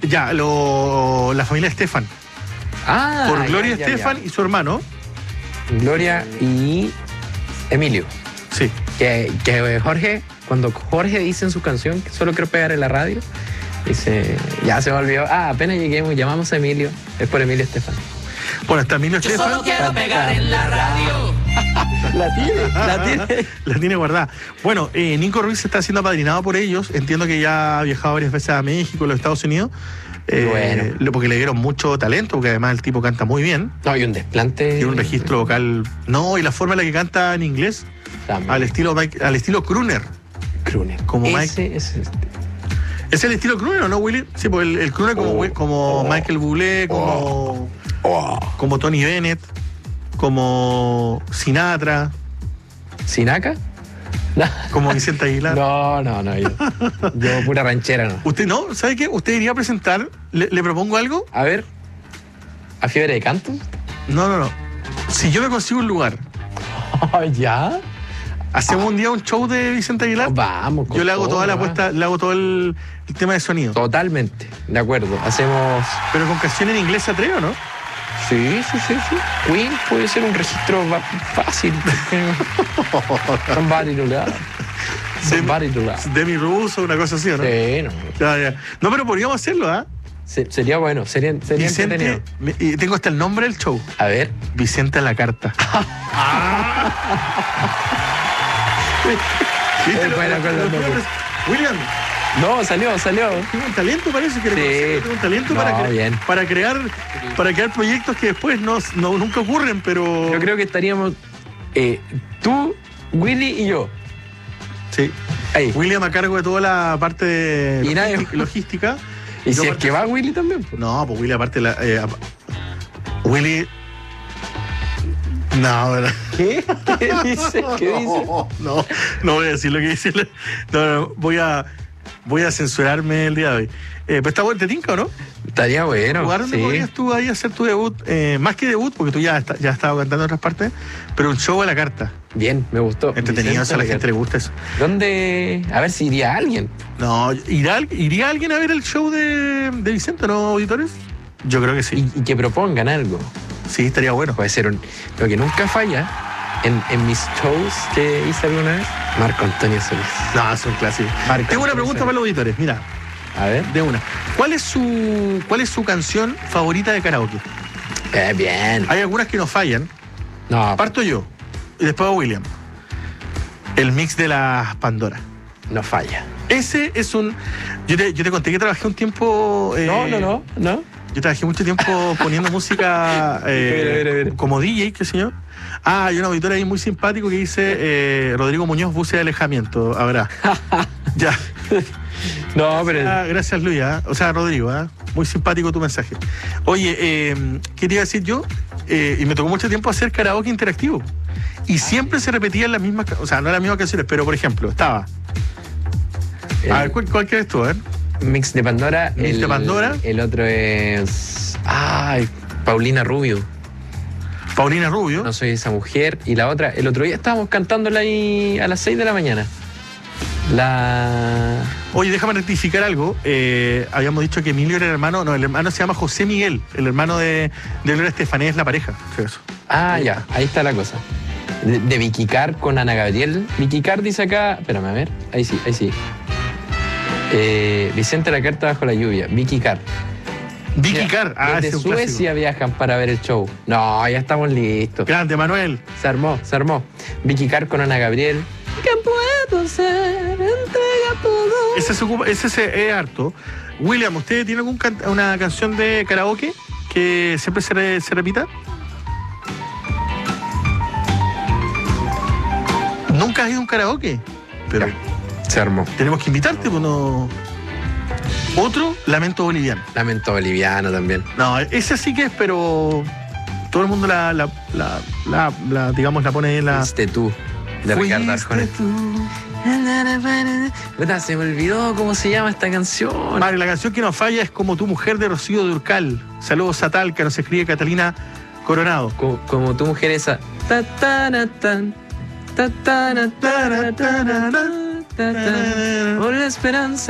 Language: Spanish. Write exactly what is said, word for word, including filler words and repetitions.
Ya, lo, la familia Estefan. Ah, Por Gloria ya, ya, Estefan ya. y su hermano. Gloria y Emilio. Sí. Que, que Jorge, cuando Jorge dice en su canción que solo quiero pegar en la radio, dice, ya se me olvidó. Ah, apenas lleguemos, llamamos a Emilio. Es por Emilio Estefan. Bueno, está Emilio Yo Estefan. solo quiero pegar en la radio. La tiene, la tiene. La tiene guardada. Bueno, eh, Nico Ruiz está siendo apadrinado por ellos. Entiendo que ya ha viajado varias veces a México, a los Estados Unidos. Eh, Bueno. lo- Porque le dieron mucho talento, porque además el tipo canta muy bien. No, y un desplante. Tiene un registro vocal. No, y la forma en la que canta en inglés, También. al estilo, Mike- al estilo crooner. Crooner. Como Ese es este. ¿Es el estilo crooner o no, Willy? Sí, pues el, el crooner como, Oh. como Oh. Michael Bublé, como, Oh. como Tony Bennett, como Sinatra, ¿Sinaca? No. como Vicente Aguilar. No, no, no. Yo, yo pura ranchera, no. ¿Usted no? ¿Sabe qué? ¿Usted iría a presentar? ¿Le, le propongo algo? A ver. ¿A fiebre de canto? No, no, no. Si yo me consigo un lugar, Oh, ¿ya? hacemos un día un show de Vicente Aguilar. Vamos. con Yo le hago todo, toda la va. puesta, le hago todo el, el tema de sonido. Totalmente. De acuerdo. Hacemos. Pero con canción en inglés se atreve, ¿o no? Sí, sí, sí, sí. Queen puede ser un registro va- fácil. Somebody to love. Somebody to love. Demi Russo, una cosa así, ¿o no? Sí, no. Ya, ya. No, pero podríamos hacerlo, ¿ah? Se- sería bueno, sería, sería Vicente, entretenido. me- y tengo hasta el nombre del show. A ver. Vicente a la carta. ¿Viste? Es buena Lo- con lo- los lo- nombres. William, No, salió, salió. tengo un talento, parece que Sí. reconocer, tengo un talento No, para, cre- bien. para crear para crear proyectos que después no, no- nunca ocurren, pero Yo creo que estaríamos eh, tú, Willy y yo. sí. Ahí. William a cargo de toda la parte de Y nadie- logística, logística. Y Yo si es aparte- que va Willy también. pues. No, pues Willy aparte la eh, ap- Willy no, ¿verdad? ¿Qué? ¿Qué dice? ¿Qué dice? No, no, no voy a decir lo que dice. No, no, voy a voy a censurarme el día de hoy. Eh, pero está bueno, ¿te tinca o no? Estaría bueno. ¿Lugar donde Sí. podrías tú ahí hacer tu debut? Eh, más que debut, porque tú ya, está- ya has estado cantando en otras partes, pero un show a la carta. Bien, me gustó. Entretenido, Vicente eso a la Aguilar. gente le gusta eso. ¿Dónde? A ver si iría alguien. No, ¿irá, ¿iría alguien a ver el show de, de Vicente, no, auditores? Yo creo que sí. Y, y que propongan algo. Sí, estaría bueno. Puede ser un. Lo que nunca falla en, en mis shows que hice alguna vez, Marco Antonio Solís. No, es un clásico. Marco Tengo una Antonio pregunta Solís. para los auditores. Mira, A ver. de una. ¿Cuál es su, cuál es su canción favorita de karaoke? Eh, bien. Hay algunas que nos fallan. No, Parto yo y después va William. El mix de las Pandora. no falla. Ese es un... Yo te, yo te conté que trabajé un tiempo... eh, No, no, no, no. Yo trabajé mucho tiempo poniendo música eh, Mira, mira, mira. como D J, qué sé yo. Ah, hay un auditor ahí muy simpático que dice eh, Rodrigo Muñoz, buce de alejamiento. Habrá. Ya. No, pero. Ah, gracias, Luis. ¿ah? O sea, Rodrigo, ¿ah? Muy simpático tu mensaje. Oye, eh, ¿qué te iba a decir yo? Eh, y me tocó mucho tiempo hacer karaoke interactivo. Y siempre se repetían las mismas, ca- o sea, no las mismas canciones, pero por ejemplo, estaba. el A ver, ¿cuál, cuál quieres tú? A ver. mix de Pandora. Mix el, de Pandora. El otro es. Ay, Paulina Rubio. Paulina Rubio. No soy esa mujer. Y la otra, el otro día estábamos cantándola ahí a las seis de la mañana. La. Oye, déjame rectificar algo. Eh, habíamos dicho que Emilio era el hermano, no, el hermano se llama José Miguel, el hermano de, de Gloria Estefanía es la pareja. Fue eso. Ah, ya, ahí está la cosa. De, de Vicky Carr con Ana Gabriel. Vicky Carr dice acá. Espérame, a ver. Ahí sí, ahí sí. Eh, Vicente la carta bajo la lluvia. Vicky Carr. Vicky Mira, Carr. Ah, ese desde es un clásico. Suecia viajan para ver el show. No, ya estamos listos. Grande, Manuel. Se armó, se armó. Vicky Carr con Ana Gabriel. ¿Qué puedo ser? Entrega todo. Ese, se ocupa- ese se- es harto. William, ¿usted tiene algún can- una canción de karaoke que siempre se, re- se repita? ¿Nunca has ido a un karaoke? Pero Se armó. tenemos que invitarte, pues no. Otro, Lamento Boliviano. Lamento boliviano también. No, ese sí que es, pero todo el mundo la, la, la, la- la, digamos, la pone en la. Fuiste tú, de Ricardo Fuiste Arjona. tú. Puta, se me olvidó cómo se llama esta canción. Vale, la canción que nos falla es Como tu mujer de Rocío Durcal. Saludos a Talca, nos escribe Catalina Coronado. Como, como tu mujer esa. Ta, ta, na, tan, ta, ta, na, ta, na, ta, na, na, ta, ta. Por la esperanza